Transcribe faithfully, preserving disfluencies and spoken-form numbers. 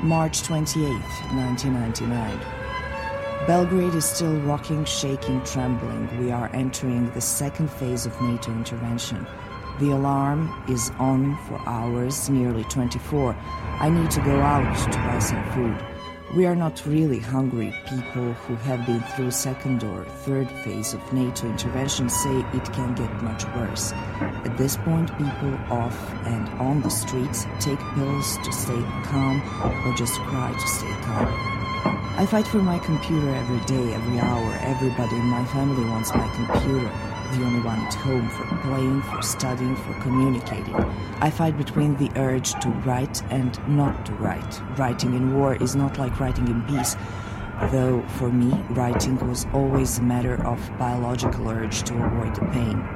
March twenty-eighth, nineteen ninety-nine. Belgrade is still rocking, shaking, trembling. We are entering the second phase of NATO intervention. The alarm is on for hours, nearly twenty-four. I need to go out to buy some food. We are not really hungry. People who have been through second or third phase of NATO intervention say it can get much worse. At this point, people off and on the streets take pills to stay calm or just cry to stay calm. I fight for my computer every day, every hour. Everybody in my family wants my computer. The only one at home for playing, for studying, for communicating. I fight between the urge to write and not to write. Writing in war is not like writing in peace, though for me, writing was always a matter of biological urge to avoid the pain.